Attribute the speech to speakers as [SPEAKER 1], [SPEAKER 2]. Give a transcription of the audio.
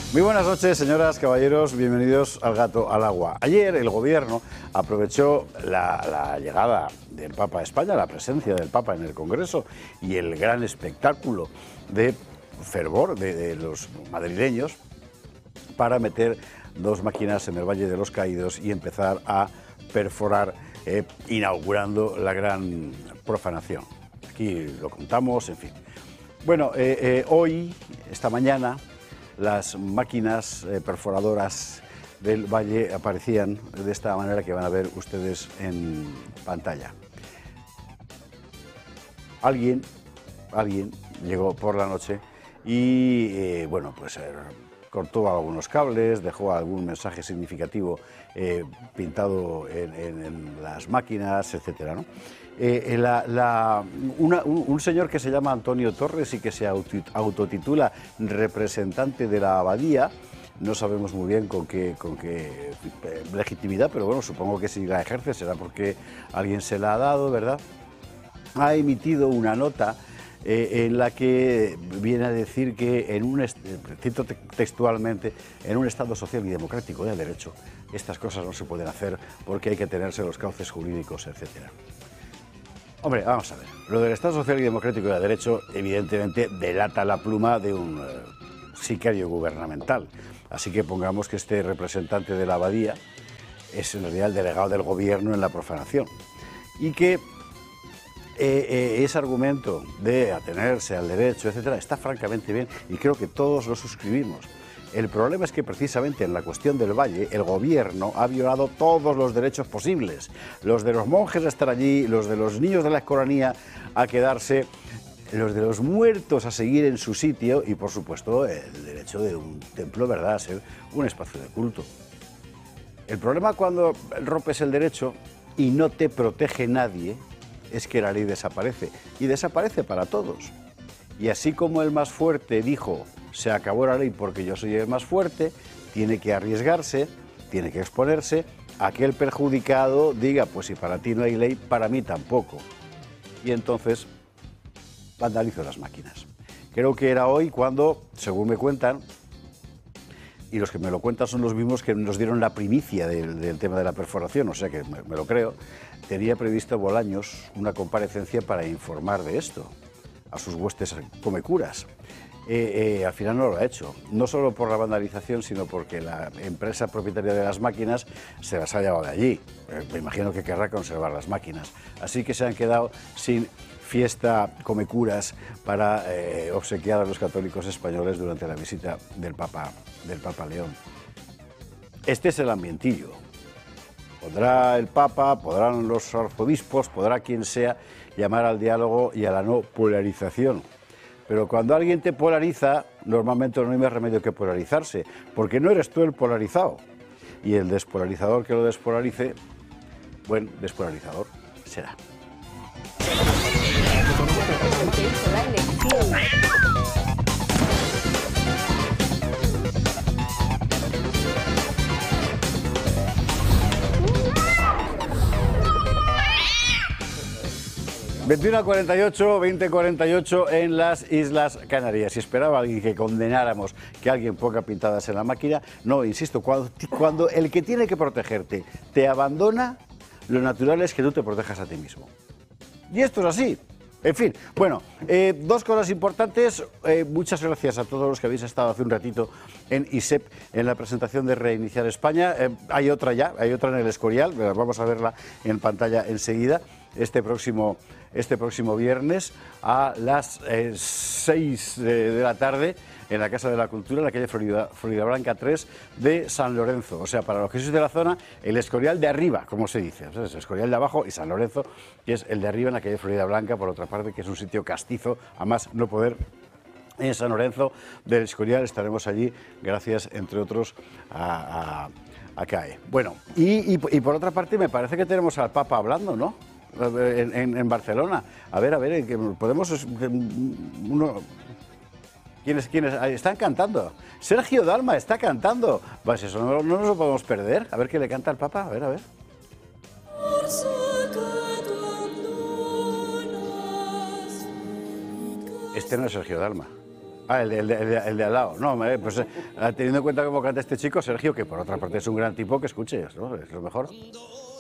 [SPEAKER 1] Muy buenas noches, señoras, caballeros, bienvenidos al Gato al Agua. Ayer el Gobierno aprovechó la llegada del Papa a España, la presencia del Papa en el Congreso y el gran espectáculo de fervor de los madrileños para meter dos máquinas en el Valle de los Caídos y empezar a perforar, inaugurando la gran profanación. Aquí lo contamos, en fin. Bueno, hoy, esta mañana, las máquinas perforadoras del valle aparecían de esta manera que van a ver ustedes en pantalla. Alguien llegó por la noche y, bueno, pues cortó algunos cables, dejó algún mensaje significativo pintado en las máquinas, etcétera, ¿no? Un señor que se llama Antonio Torres y que se autotitula representante de la abadía, no sabemos muy bien con qué legitimidad, pero bueno, supongo que si la ejerce será porque alguien se la ha dado, ¿verdad? Ha emitido una nota en la que viene a decir que, cito textualmente, en un Estado social y democrático de derecho, estas cosas no se pueden hacer porque hay que tenerse los cauces jurídicos, etcétera. Hombre, vamos a ver, lo del Estado social y democrático de derecho evidentemente delata la pluma de un sicario gubernamental, así que pongamos que este representante de la abadía es en realidad el delegado del gobierno en la profanación y que ese argumento de atenerse al derecho, etcétera, está francamente bien y creo que todos lo suscribimos. El problema es que precisamente en la cuestión del Valle el gobierno ha violado todos los derechos posibles. Los de los monjes a estar allí, los de los niños de la escolanía a quedarse, los de los muertos a seguir en su sitio y, por supuesto, el derecho de un templo, ¿verdad?, a ser un espacio de culto. El problema cuando rompes el derecho y no te protege nadie es que la ley desaparece, y desaparece para todos. Y así como el más fuerte dijo, se acabó la ley porque yo soy el más fuerte, tiene que arriesgarse, tiene que exponerse a que el perjudicado diga, pues si para ti no hay ley, para mí tampoco. Y entonces vandalizo las máquinas. Creo que era hoy cuando, según me cuentan, y los que me lo cuentan son los mismos que nos dieron la primicia del tema de la perforación, o sea que me lo creo, tenía previsto Bolaños una comparecencia para informar de esto a sus huestes comecuras. Al final no lo ha hecho, no solo por la vandalización, sino porque la empresa propietaria de las máquinas se las ha llevado de allí. Me imagino que querrá conservar las máquinas. Así que se han quedado sin fiesta comecuras para obsequiar a los católicos españoles durante la visita del Papa León. Este es el ambientillo. Podrá el Papa, podrán los arzobispos, podrá quien sea llamar al diálogo y a la no polarización. Pero cuando alguien te polariza, normalmente no hay más remedio que polarizarse, porque no eres tú el polarizado. Y el despolarizador que lo despolarice, buen despolarizador será. 21:48, 20:48 en las Islas Canarias. Si esperaba alguien que condenáramos que alguien ponga pintadas en la máquina, no, insisto, cuando el que tiene que protegerte te abandona, lo natural es que tú te protejas a ti mismo. Y esto es así. En fin, bueno, dos cosas importantes. Muchas gracias a todos los que habéis estado hace un ratito en ISEP, en la presentación de Reiniciar España. Hay otra en el Escorial, vamos a verla en pantalla enseguida, este próximo viernes a las 6 de la tarde en la Casa de la Cultura, en la calle Floridablanca 3 de San Lorenzo. O sea, para los que sois de la zona, el Escorial de arriba, como se dice. O sea, es el Escorial de abajo y San Lorenzo, que es el de arriba en la calle Floridablanca, por otra parte, que es un sitio castizo, a más no poder. En San Lorenzo del Escorial estaremos allí, gracias, entre otros, a CAE. Bueno, y por otra parte, me parece que tenemos al Papa hablando, ¿no? En Barcelona. A ver, podemos... ¿Quiénes están cantando? Sergio Dalma está cantando. Pues eso no nos lo podemos perder. A ver qué le canta el Papa. A ver. Este no es Sergio Dalma. Ah, el de al lado. No, pues teniendo en cuenta cómo canta este chico, Sergio, que por otra parte es un gran tipo, que escuche, ¿no? Es lo mejor.